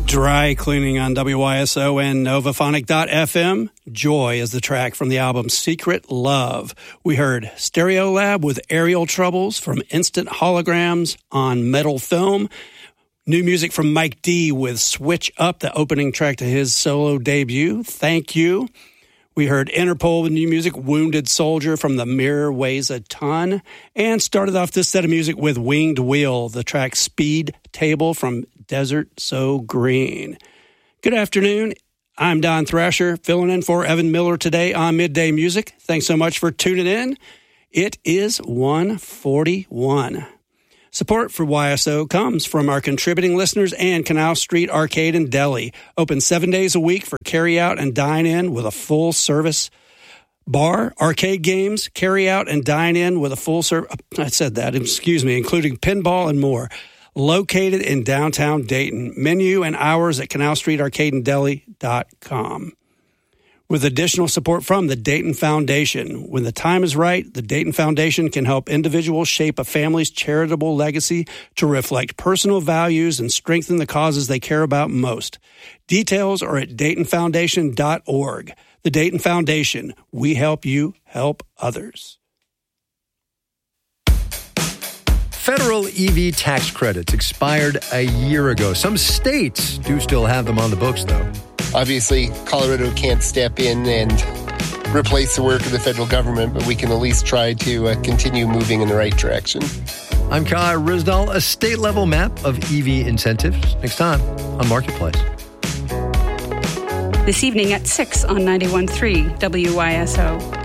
Dry Cleaning on WYSO and Novaphonic.fm. Joy is the track from the album Secret Love. We heard Stereolab with Aerial Troubles from Instant Holograms on Metal Film. New music from Mike D with Switch Up, the opening track to his solo debut, Thank You. We heard Interpol with new music, Wounded Soldier from The Mirror Weighs a Ton, and started off this set of music with Winged Wheel, the track Speed Table from Desert So Green. Good afternoon. I'm Don Thrasher, filling in for Evan Miller today on Midday Music. Thanks so much for tuning in. It is 1:41. Support for YSO comes from our contributing listeners and Canal Street Arcade and Deli. Open 7 days a week for carry-out and dine-in with a full-service bar, arcade games, carry-out and dine-in with a full-service... I said that, excuse me, including pinball and more. Located in downtown Dayton. Menu and hours at canalstreetarcadeanddeli.com. With additional support from the Dayton Foundation. When the time is right, the Dayton Foundation can help individuals shape a family's charitable legacy to reflect personal values and strengthen the causes they care about most. Details are at DaytonFoundation.org. The Dayton Foundation. We help you help others. Federal EV tax credits expired a year ago. Some states do still have them on the books, though. Obviously, Colorado can't step in and replace the work of the federal government, but we can at least try to continue moving in the right direction. I'm Kai Rizdal, a state-level map of EV incentives. Next time on Marketplace. This evening at 6 on 91.3 WYSO.